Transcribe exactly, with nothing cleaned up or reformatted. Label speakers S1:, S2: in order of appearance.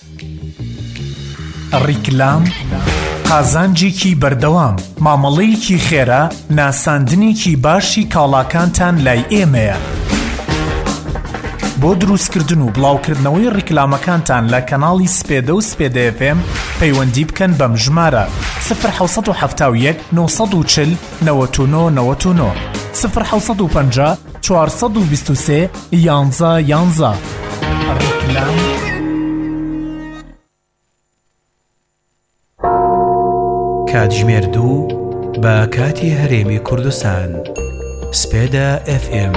S1: ڕیکلام قازانجێکی بەردەوام، مامەڵەیەکی خێرا، ناساندنێکی باشی کاڵاکانتان لای ئێمەیە. بۆ دروستکردن و بڵاوکردنەوەی ڕیکلامەکانتان لە کەناڵی سپێدە و سپێدە ئێف ئێم پەیوەندی بکەن بەم ژمارە صفر حوت هەفت یەک نۆ چل نەوەت و نۆ نەوەت و نۆ صفر حوت پنج چوار دوو سێ یانزە یانزە. ڕیکلام
S2: کاتژمێر دوو بە کاتی هەرێمی کوردستان. سپێدە ئێف ئێم